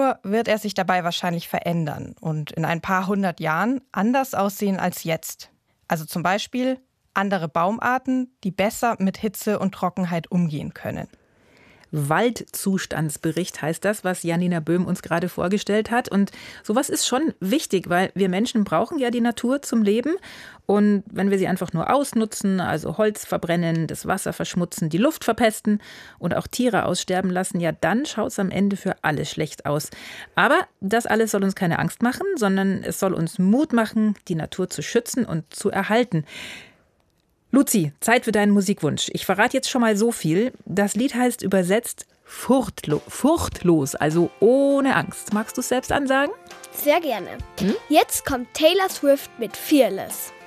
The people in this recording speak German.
Nur wird er sich dabei wahrscheinlich verändern und in ein paar hundert Jahren anders aussehen als jetzt. Also zum Beispiel andere Baumarten, die besser mit Hitze und Trockenheit umgehen können. Waldzustandsbericht heißt das, was Janina Böhm uns gerade vorgestellt hat. Und sowas ist schon wichtig, weil wir Menschen brauchen ja die Natur zum Leben. Und wenn wir sie einfach nur ausnutzen, also Holz verbrennen, das Wasser verschmutzen, die Luft verpesten und auch Tiere aussterben lassen, ja, dann schaut es am Ende für alle schlecht aus. Aber das alles soll uns keine Angst machen, sondern es soll uns Mut machen, die Natur zu schützen und zu erhalten. Luzi, Zeit für deinen Musikwunsch. Ich verrate jetzt schon mal so viel. Das Lied heißt übersetzt furchtlos, also ohne Angst. Magst du es selbst ansagen? Sehr gerne. Jetzt kommt Taylor Swift mit Fearless.